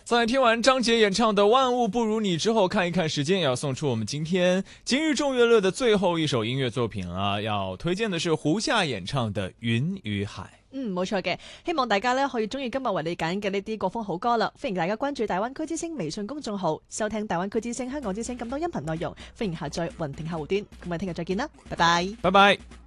在聽完張杰演唱的《萬物不如你》之後，看一看時間，要送出我們今日眾樂樂的最後一首音樂作品啊！要推薦的是胡夏演唱的《雲與海》。 冇錯嘅，希望大家咧可以中意今日為你揀嘅呢啲國風好歌啦。歡迎大家關注大灣區之聲微信公眾號，收聽大灣區之聲、香港之聲咁多音頻內容。歡迎下載雲聽客戶端。咁我哋聽日再見啦，拜拜， 拜拜。